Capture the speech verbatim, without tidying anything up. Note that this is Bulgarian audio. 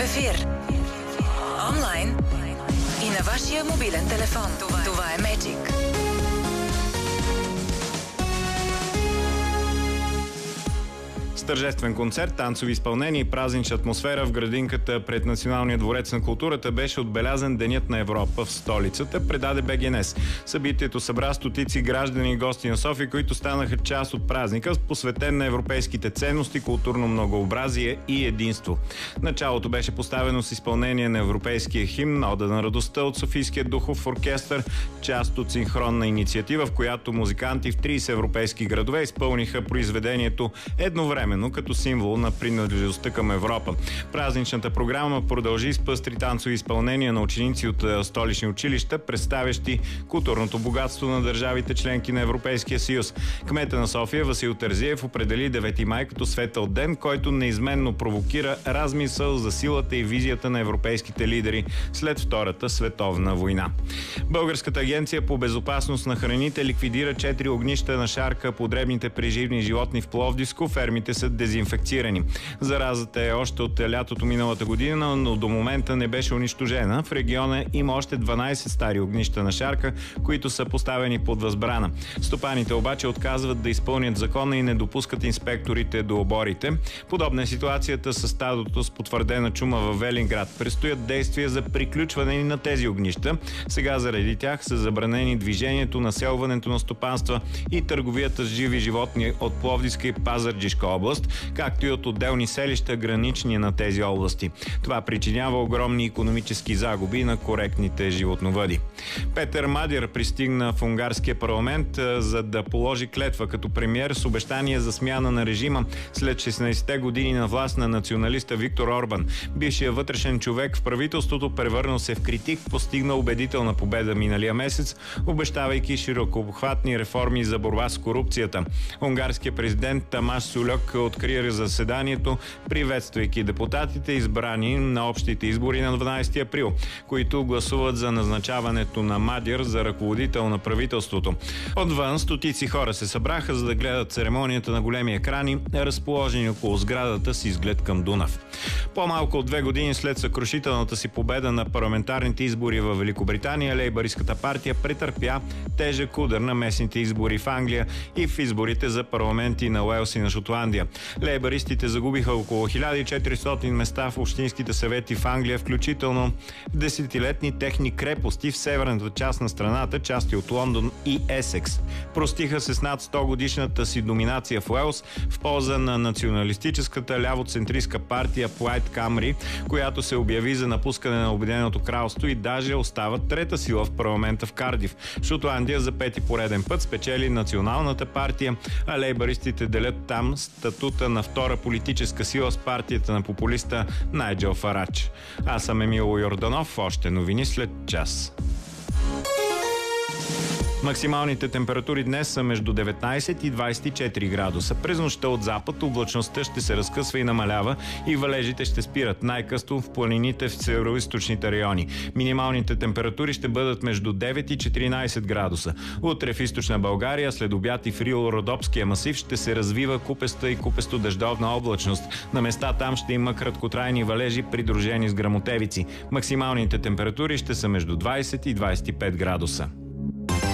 ефир, онлайн и на вашия мобилен телефон. Това, Това е Magic. С тържествен концерт, танцови изпълнения и празнична атмосфера в градинката пред Националния дворец на културата беше отбелязан Денят на Европа в столицата, предаде БГНЕС. Събитието събра стотици граждани и гости на София, които станаха част от празника, посветен на европейските ценности, културно многообразие и единство. Началото беше поставено с изпълнение на европейския химн "Ода на радостта" от Софийския духов оркестър, част от синхронна инициатива, в която музиканти в трийсет европейски градове изпълниха произведението едновременно, като символ на принадлежността към Европа. Празничната програма продължи с пъстри танцови изпълнения на ученици от столични училища, представящи културното богатство на държавите членки на Европейския съюз. Кмета на София Васил Терзиев определи девети май като светъл ден, който неизменно провокира размисъл за силата и визията на европейските лидери след Втората световна война. Българската агенция по безопасност на храните ликвидира четири огнища на шарка по дребните преживни животни в Пловдивско. Фермите са дезинфекцирани. Заразата е още от лятото миналата година, но до момента не беше унищожена. В региона има още дванайсет стари огнища на шарка, които са поставени под възбрана. Стопаните обаче отказват да изпълнят закона и не допускат инспекторите до оборите. Подобна е ситуацията с стадото с потвърдена чума във Велинград. Предстоят действия за приключване на тези огнища. Сега заради тях са забранени движението, населването на стопанства и търговията с живи животни от Пловдивска и Пазарджишка област, както и от отделни селища, гранични на тези области. Това причинява огромни икономически загуби на коректните животновъди. Петър Мадир пристигна в унгарския парламент, за да положи клетва като премиер с обещание за смяна на режима след шестнайсетте години на власт на националиста Виктор Орбан. Бившият вътрешен човек в правителството превърнал се в критик, постигна убедителна победа миналия месец, обещавайки широкообхватни реформи за борба с корупцията. Унгарският президент Тамаш Сулек откри заседанието, приветствайки депутатите, избрани на общите избори на дванайсети април, които гласуват за назначаването на Мадир за ръководител на правителството. Отвън стотици хора се събраха, за да гледат церемонията на големи екрани, разположени около сградата с изглед към Дунав. По-малко от две години след съкрушителната си победа на парламентарните избори в Великобритания, лейбъристската партия претърпя тежък удар на местните избори в Англия и в изборите за парламенти на Уелс и на Шотландия. Лейбъристите загубиха около хиляда и четиристотин места в общинските съвети в Англия, включително в десетилетни техни крепости в северната част на страната, части от Лондон и Есекс. Простиха се с над сто годишната си доминация в Уелс в полза на националистическата лявоцентристка партия Плайд Камри, която се обяви за напускане на Обединеното кралство и даже остава трета сила в парламента в Кардиф. Шотландия за пети пореден път спечели националната партия, а лейбъристите делят там статута на втора политическа сила с партията на популиста Найджел Фарадж. Аз съм Емил Йорданов. Още новини след час. Максималните температури днес са между деветнайсет и двайсет и четири градуса. През нощта от запад облачността ще се разкъсва и намалява и валежите ще спират най-късно в планините в североизточните райони. Минималните температури ще бъдат между девет и четиринайсет градуса. Утре в източна България, след обяд и в Рило-Родопския масив ще се развива купеста и купесто-дъждовна облачност. На места там ще има краткотрайни валежи, придружени с гръмотевици. Максималните температури ще са между двайсет и двайсет и пет градуса.